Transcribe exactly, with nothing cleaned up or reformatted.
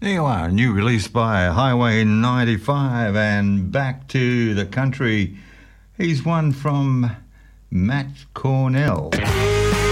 There you are, new release by Highway ninety-five, and Back to the Country. He's one from Matt Cornell.